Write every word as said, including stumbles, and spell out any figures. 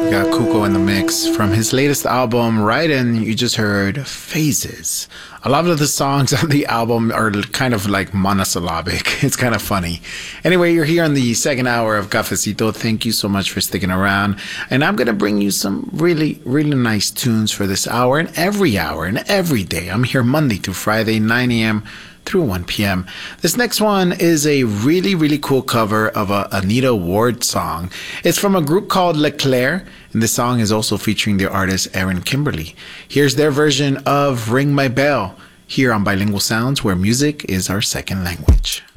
got Kuko in the mix. From his latest album, Right In, you just heard Phases. A lot of the songs on the album are kind of like monosyllabic. It's kind of funny. Anyway, you're here on the second hour of Cafecito. Thank you so much for sticking around. And I'm going to bring you some really, really nice tunes for this hour and every hour and every day. I'm here Monday through Friday, nine a.m. through one p.m. This next one is a really, really cool cover of a Anita Ward song. It's from a group called Leclerc, and this song is also featuring the artist Erin Kimberly. Here's their version of Ring My Bell here on Bilingual Sounds, where music is our second language.